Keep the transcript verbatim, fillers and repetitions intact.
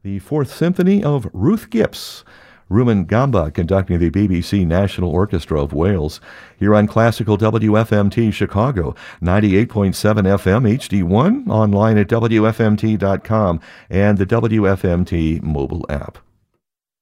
the Fourth Symphony of Ruth Gipps. Rumen Gamba conducting the B B C National Orchestra of Wales. Here on Classical W F M T Chicago, ninety-eight point seven F M H D one, online at W F M T dot com and the W F M T mobile app.